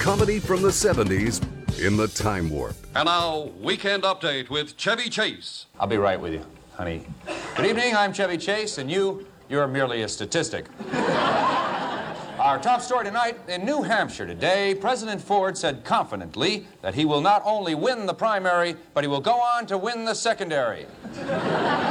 Comedy from the 70s in the Time Warp. And now, Weekend Update with Chevy Chase. I'll be right with you, honey. Good evening, I'm Chevy Chase, and you're merely a statistic. Our top story tonight, in New Hampshire today, President Ford said confidently that he will not only win the primary, but he will go on to win the secondary.